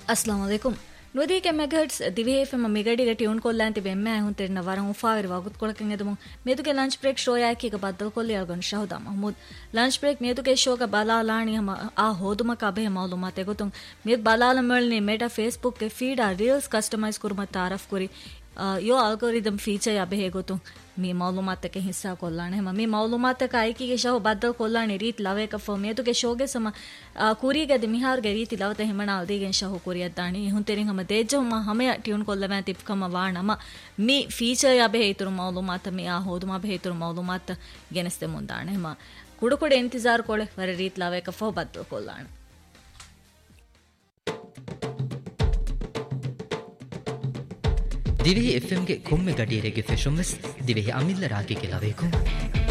अस्सलाम वालेकुम ನುದಿ K megahertz ದಿವೆ FM ಮೆಗಡಿಗೆ tune ಕೊಲ್ಲಾಂತಿ ಬೆಮ್ಮೆ ಹುಂತೆರ್ನ ವರಂ ಉಫಾವಿರ ವಾಗುತ್ ಕೊಳಕಂ ಎದಮು ಮೇದುಗೆ lunch break show ಯಾಕಿಗ ಬದ್ದಲ್ ಕೊಲ್ಲಿ ಅಲ್ಗನ್ ಶಹುದಾ ಮಹಮೂದ್ ಲಂಚ್ ಬ್ರೇಕ್ ಮೇದುಗೆ ಶೋಗ ಬಲಾಲಾಣಿ ಹಮ ಆ ಹೋದುಮ ಕಬೆ ಮಾಲೂಮಾತ್ ಎಗೊತುಂ ಮೇದ್ ಬಲಾಲ ಮಳ್ನಿ ಮೇಟಾ ಫೇಸ್ಬುಕ್ ಗೆ ಫೀಡ್ ಆ ರೀಲ್ಸ್ ಕಸ್ಟಮೈಸ್ ಕುರುಮ ತಾರಫ್ ಕುರಿ ಯೋ algorithm feature ಯಾಬೆ ಹೇಗೊತುಂ me ಮಾಲೂಮಾತ್ K ಹಿಸ್ಸಾ ಕೊಲ್ಲಾಣೆ ಹಮ me ಮಾಲೂಮಾತ್ ಕ ಐಕಿಗೆ ಶೋ ಬದ್ದಲ್ ಕೊಲ್ಲಾಣಿ ರೀತ್ ಲವೆ ಕ ಫೋ ಮೇದುಗೆ ಶೋಗೆ ಸಮ ಕುರಿಗೆ ದಿ ಮಿಹಾರ್ಗೆ ರೀತಿ ಲವತೆ ಹಿಮಣಾಲ್ ದಿಗೆನ್ show ಕುರಿಯದ್ದಾಣಿ ಹುಂತೆರಿಂ ಹಮ ದೇಜಮ ಹಮೆ tune ಕೊಲ್ಲವೆ ತಿಪ್ಕಮ ವಾಣಮ me feature ಯಾಬೆ ಹೇತುರು ಮಾಲೂಮಾತ್ me ಆ ಹೋದುಮ ಬೆ ಹೇತುರು ಮಾಲೂಮಾತ್ ಗೆನಸ್ತೆ ಮುಂದಾಣೆ ಹಮ ಕುಡುಕುಡೆ ಇಂತಜಾರ್ ಕೊಳೆ ವರ ರೀತ್ ಲವೆ ಕ ಫೋ ಬದ್ದಲ್ ಕೊಲ್ಲಾಣೆ ದಿವೆಹಿ ಎಫ್ಎಂಗೆ ಕೊಮ್ಮೆ ಗಡಿಯರೆಗೆ ಫೆಶುಂವೆಸ್ ದಿವೆಹಿ ಅಮಿಲ್ಲ ರಾಗಿಗೆ ಲವೇಕು